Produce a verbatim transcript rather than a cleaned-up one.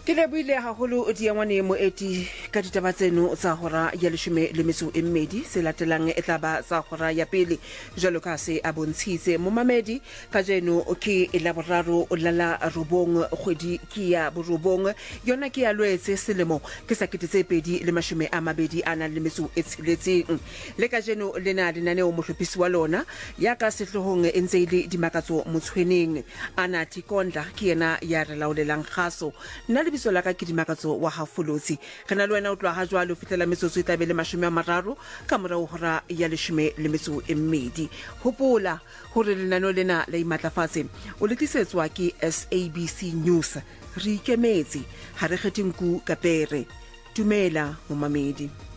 Ke le buile haholo diangwane moeti ka ditaba tseno tsa hora ya leshome le metso e mmedi se latelang e tlaba tsa hora ya pele jalo ka se a bontshitse momamedi ka jeno ke la boraro la la robong kgwedi ke ya borobong yona ke ya lwetse selemo ke sa ketetse pedi le mashome a mabedi ana le metso e tsheletseng le ka jeno lena lenaneo mohlophisi wa lona ya ka sehlohong e ntse ile dimakatso motshweneng ana tikondla ke yena ya re laolelang kgaso nna le biso la ka ke dimakatso wa Hafolotsi kana le wena o tloa ha jwalo fitlela metsotso e tabele mashome a mararo ka morao hora ya leshome le metso e mmedi hopola hore lenaneo lena la imatlafatse o letlisetswa ke S A B C News re ikemetse ha re kgethe nku ka pere dumela momamedi.